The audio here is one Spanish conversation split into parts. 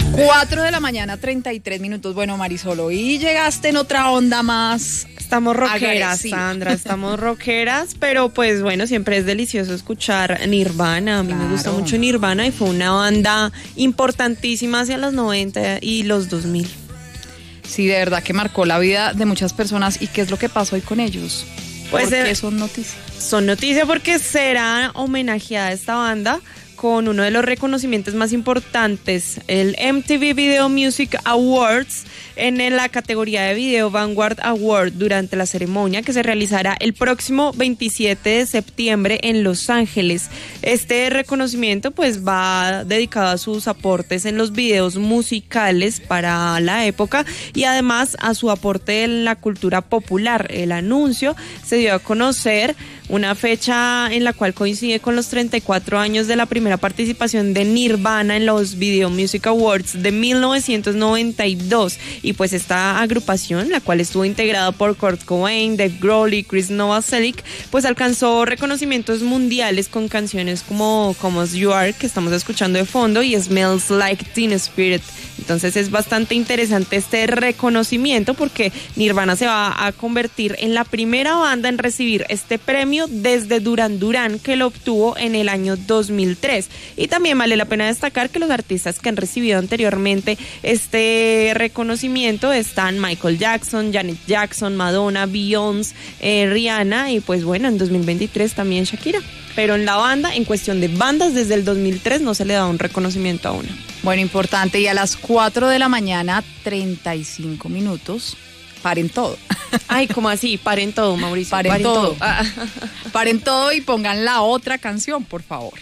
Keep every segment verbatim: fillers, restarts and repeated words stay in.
cuatro de la mañana, treinta y tres minutos. Bueno, Marisol, hoy llegaste en otra onda más. Estamos rockeras, agresiva. Sandra, estamos rockeras, pero pues bueno, siempre es delicioso escuchar Nirvana. A mí Claro. me gusta mucho Nirvana y fue una banda importantísima hacia los noventa y los dos mil. Sí, de verdad que marcó la vida de muchas personas. ¿Y qué es lo que pasó hoy con ellos? Pues, ¿Por qué eh, son noticias? Son noticias porque será homenajeada esta banda con uno de los reconocimientos más importantes, el M T V Video Music Awards, en la categoría de Video Vanguard Award, durante la ceremonia que se realizará el próximo veintisiete de septiembre en Los Ángeles. Este reconocimiento pues va dedicado a sus aportes en los videos musicales para la época y además a su aporte en la cultura popular. El anuncio se dio a conocer una fecha en la cual coincide con los treinta y cuatro años de la primera participación de Nirvana en los Video Music Awards de mil novecientos noventa y dos. Y pues esta agrupación, la cual estuvo integrada por Kurt Cobain, Dave Grohl y Chris Novoselic, pues alcanzó reconocimientos mundiales con canciones como Come As You Are, que estamos escuchando de fondo, y Smells Like Teen Spirit. Entonces es bastante interesante este reconocimiento porque Nirvana se va a convertir en la primera banda en recibir este premio desde Duran Duran, que lo obtuvo en el año dos mil tres. Y también vale la pena destacar que los artistas que han recibido anteriormente este reconocimiento están Michael Jackson, Janet Jackson, Madonna, Beyoncé, eh, Rihanna y pues bueno, en dos mil veintitrés también Shakira. Pero en la banda, en cuestión de bandas, desde el dos mil tres no se le da un reconocimiento a una. Bueno, importante. Y a las cuatro de la mañana, treinta y cinco minutos, paren todo. Ay, ¿cómo así? Paren todo, Mauricio. Paren, Paren todo. todo. Ah. Paren todo y pongan la otra canción, por favor.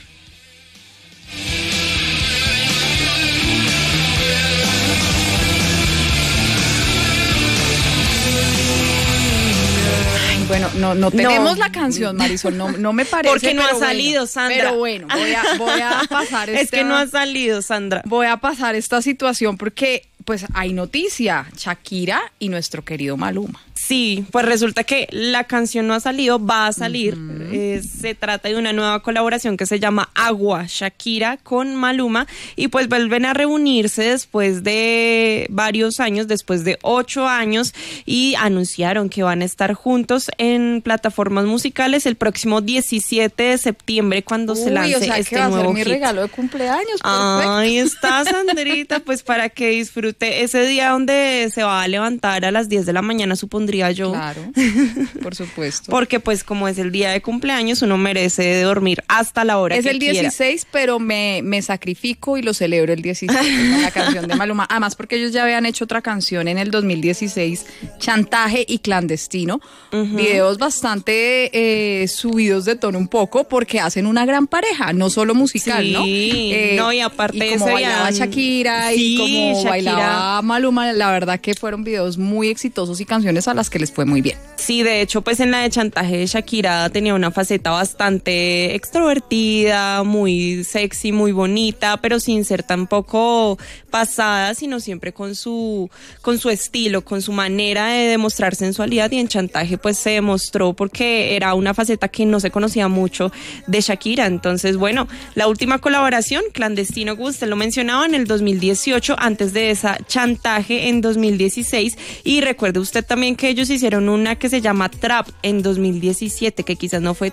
Ay, bueno, no, no tenemos No. la canción, Marisol, no, no me parece. Porque no pero ha salido, bueno, Sandra. Pero bueno, voy a, voy a pasar esta... Es que no ha salido, Sandra. Voy a pasar esta situación porque, pues, hay noticia. Shakira y nuestro querido Maluma. Sí, pues resulta que la canción no ha salido, va a salir. Uh-huh. Eh, se trata de una nueva colaboración que se llama Agua, Shakira con Maluma, y pues vuelven a reunirse después de varios años, después de ocho años, y anunciaron que van a estar juntos en plataformas musicales el próximo diecisiete de septiembre cuando Uy, se lance o sea, este que va nuevo a ser mi hit. regalo de cumpleaños. Perfecto. Ahí está, Sandrita, pues para que disfrute ese día donde se va a levantar a las diez de la mañana, supondría yo. Claro, por supuesto. Porque pues como es el día de cumpleaños, uno merece dormir hasta la hora es que el dieciséis, quiera. pero me, me sacrifico y lo celebro el dieciséis con la canción de Maluma. Además, porque ellos ya habían hecho otra canción en el dos mil dieciséis, Chantaje y Clandestino. Uh-huh. Videos bastante eh, subidos de tono un poco, porque hacen una gran pareja, no solo musical, sí, ¿no? Eh, no, y aparte y como ese bailaba vean... Shakira sí, y como Shakira. bailaba Maluma, la verdad que fueron videos muy exitosos y canciones a las que les fue muy bien. Sí, de hecho, pues en la de Chantaje de Shakira tenía una faceta bastante extrovertida, muy sexy, muy bonita, pero sin ser tampoco pasada, sino siempre con su, con su estilo, con su manera de demostrar sensualidad. Y en Chantaje pues se demostró porque era una faceta que no se conocía mucho de Shakira. Entonces, bueno, la última colaboración, Clandestino, como usted lo mencionaba, en el dos mil dieciocho, antes de esa Chantaje en dos mil dieciséis. Y recuerde usted también que ellos hicieron una que se llama Trap en dos mil diecisiete, que quizás no fue